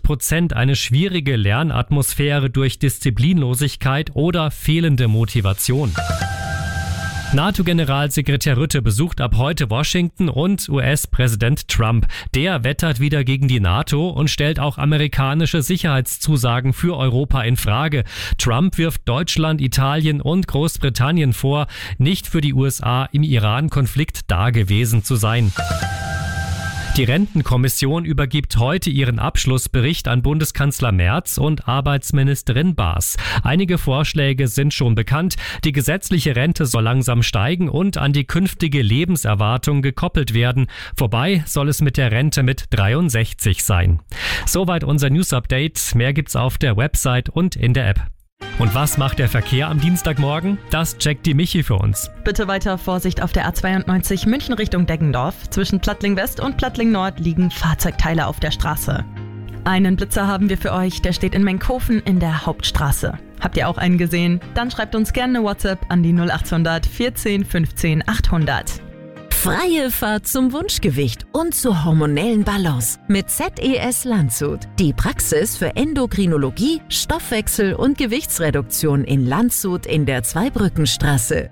60% eine schwierige Lernatmosphäre durch Disziplinlosigkeit oder fehlende Motivation. NATO-Generalsekretär Rutte besucht ab heute Washington und US-Präsident Trump. Der wettert wieder gegen die NATO und stellt auch amerikanische Sicherheitszusagen für Europa in Frage. Trump wirft Deutschland, Italien und Großbritannien vor, nicht für die USA im Iran-Konflikt dagewesen zu sein. Die Rentenkommission übergibt heute ihren Abschlussbericht an Bundeskanzler Merz und Arbeitsministerin Baas. Einige Vorschläge sind schon bekannt. Die gesetzliche Rente soll langsam steigen und an die künftige Lebenserwartung gekoppelt werden. Vorbei soll es mit der Rente mit 63 sein. Soweit unser News-Update. Mehr gibt's auf der Website und in der App. Und was macht der Verkehr am Dienstagmorgen? Das checkt die Michi für uns. Bitte weiter Vorsicht auf der A92 München Richtung Deggendorf. Zwischen Plattling West und Plattling Nord liegen Fahrzeugteile auf der Straße. Einen Blitzer haben wir für euch, der steht in Menkhofen in der Hauptstraße. Habt ihr auch einen gesehen? Dann schreibt uns gerne eine WhatsApp an die 0800 14 15 800. Freie Fahrt zum Wunschgewicht und zur hormonellen Balance mit ZES Landshut. Die Praxis für Endokrinologie, Stoffwechsel und Gewichtsreduktion in Landshut in der Zweibrückenstraße.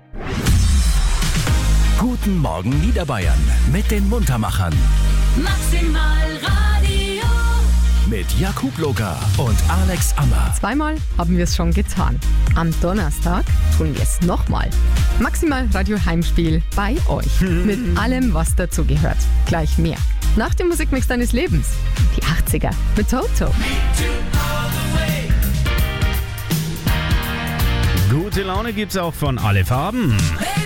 Guten Morgen Niederbayern mit den Muntermachern. Maximal Radio. Mit Jakub Loga und Alex Ammer. Zweimal haben wir es schon getan. Am Donnerstag tun wir es nochmal. Maximal Radio Heimspiel bei euch. Mit allem, was dazugehört. Gleich mehr. Nach dem Musikmix deines Lebens. Die 80er mit Toto. Gute Laune gibt's auch von Alle Farben.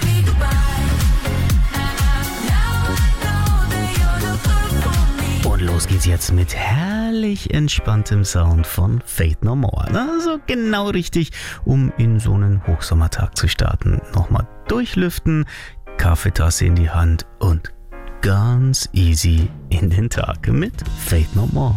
Und los geht's jetzt mit herrlich entspanntem Sound von Faith No More. Also genau richtig, um in so einen Hochsommertag zu starten. Nochmal durchlüften, Kaffeetasse in die Hand und ganz easy in den Tag mit Faith No More.